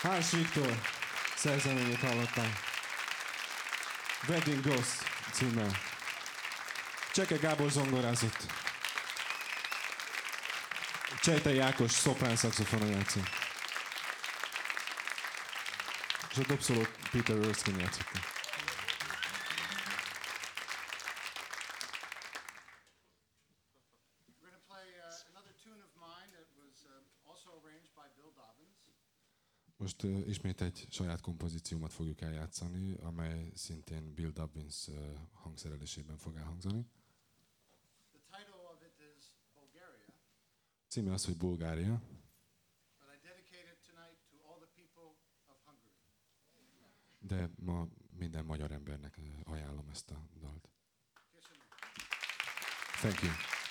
Hans Viktor szerzeményét hallottam. Wedding Ghost címmel. Cseke Gábor zongorázott. Csejtei Ákos szoprán szaxofonon játszott. És a dobszolót Peter Erskine játszotta. Most ismét egy saját kompozíciómat fogjuk eljátszani, amely szintén Bill Dobbins hangszerelésében fog elhangzani. Címe az, hogy Bulgária. De ma minden magyar embernek ajánlom ezt a dalt. Thank you.